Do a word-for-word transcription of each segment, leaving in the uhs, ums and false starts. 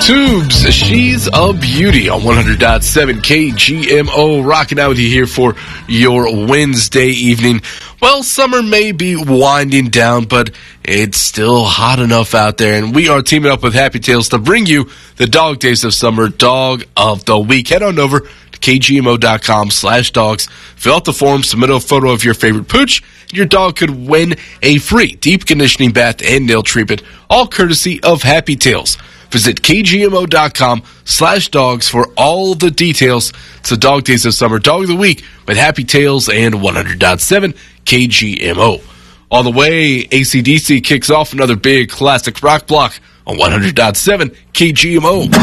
Tubes, She's a Beauty on one hundred point seven K G M O, rocking out with you here for your Wednesday evening. Well, summer may be winding down, but it's still hot enough out there, and we are teaming up with Happy Tales to bring you the Dog Days of Summer Dog of the Week. Head on over to K G M O dot com slash dogs, fill out the form, submit a photo of your favorite pooch, and your dog could win a free deep conditioning bath and nail treatment, all courtesy of Happy Tales. Visit K G M O dot com slash dogs for all the details. It's the Dog Days of Summer Dog of the Week with Happy Tales and one hundred point seven K G M O. On the way, A C D C kicks off another big classic rock block on one hundred point seven K G M O.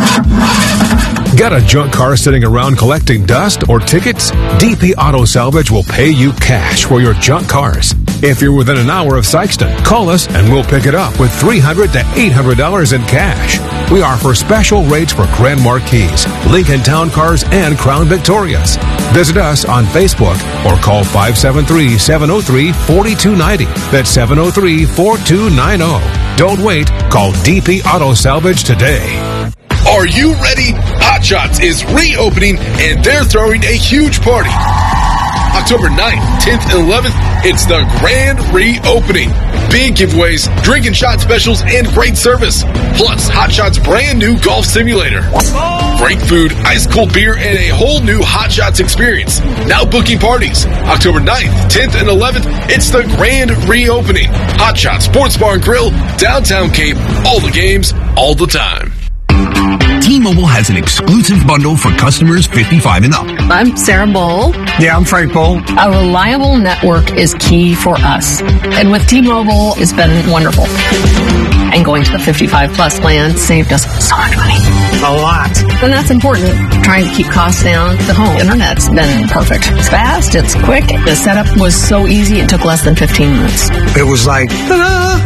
Got a junk car sitting around collecting dust or tickets? D P Auto Salvage will pay you cash for your junk cars. If you're within an hour of Sykeston, call us and we'll pick it up with three hundred to eight hundred dollars in cash. We offer special rates for Grand Marquis, Lincoln Town Cars, and Crown Victorias. Visit us on Facebook or call five seven three, seven oh three, four two nine oh. That's seven oh three, four two nine oh. Don't wait. Call D P Auto Salvage today. Are you ready? Hot Shots is reopening, and they're throwing a huge party. October ninth, tenth, and eleventh, it's the grand reopening. Big giveaways, drink and shot specials, and great service. Plus, Hot Shots' brand new golf simulator. Great food, ice-cold beer, and a whole new Hot Shots experience. Now booking parties. October ninth, tenth, and eleventh, it's the grand reopening. Hot Shots Sports Bar and Grill, downtown Cape. All the games, all the time. T-Mobile has an exclusive bundle for customers fifty-five and up. I'm Sarah Bowl. Yeah, I'm Frank Bowl. A reliable network is key for us. And with T-Mobile, it's been wonderful. And going to the fifty-five plus plan saved us so much money. A lot. And that's important. Trying to keep costs down. The home internet's been perfect. It's fast. It's quick. The setup was so easy. It took less than fifteen minutes. It was like, ta-da!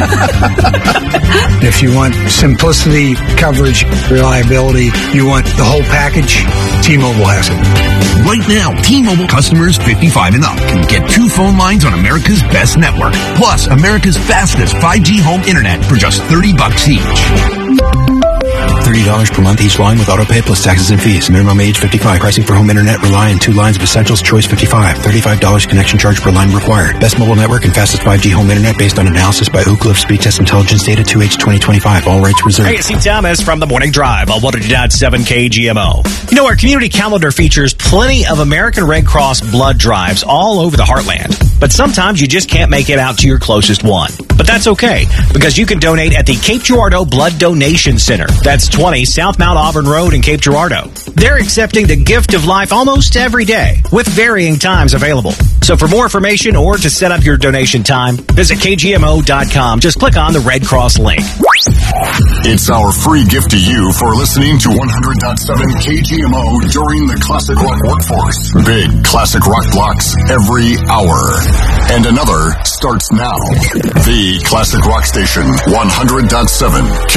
If you want simplicity, coverage, reliability, you want the whole package, T-Mobile has it. Right now, T-Mobile customers fifty-five and up can get two phone lines on America's best network, plus America's fastest five G home internet for just thirty bucks each. thirty dollars per month each line with auto pay plus taxes and fees. Minimum age fifty-five. Pricing for home internet rely on two lines of Essentials Choice fifty-five. thirty-five dollars connection charge per line required. Best mobile network and fastest five G home internet based on analysis by Ookla of Speed Test Intelligence Data two H twenty twenty-five. All rates reserved. Hey, it's Steve Thomas from the Morning Drive on one hundred point seven K G M O. You know, our community calendar features plenty of American Red Cross blood drives all over the heartland. But sometimes you just can't make it out to your closest one. But that's okay, because you can donate at the Cape Girardeau Blood Donation Center. That's twenty South Mount Auburn Road in Cape Girardeau. They're accepting the gift of life almost every day, with varying times available. So for more information or to set up your donation time, visit K G M O dot com. Just click on the Red Cross link. It's our free gift to you for listening to one hundred point seven K G M O during the Classic Rock Workforce. Big Classic Rock blocks every hour. And another starts now. The Classic Rock Station, one hundred point seven K